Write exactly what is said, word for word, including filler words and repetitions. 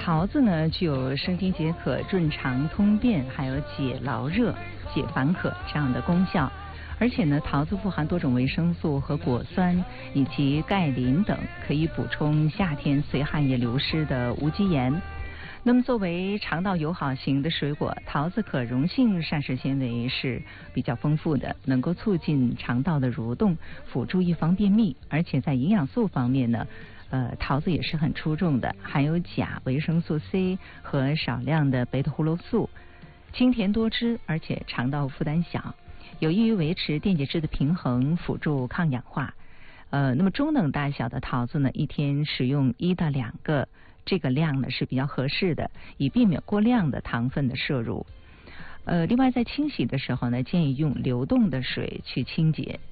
桃子呢具有生津解渴、润肠通便，还有解劳热、解烦渴这样的功效。而且呢，桃子富含多种维生素和果酸以及钙、磷等，可以补充夏天随汗液流失的无机盐。那么作为肠道友好型的水果，桃子可溶性膳食纤维是比较丰富的，能够促进肠道的蠕动，辅助预防便秘。而且在营养素方面呢，呃，桃子也是很出众的，含有钾、维生素 C 和少量的贝塔胡萝素，清甜多汁，而且肠道负担小，有益于维持电解质的平衡，辅助抗氧化。呃，那么中等大小的桃子呢，一天食用一到两个。这个量呢是比较合适的，以避免过量的糖分的摄入。呃，另外在清洗的时候呢，建议用流动的水去清洁，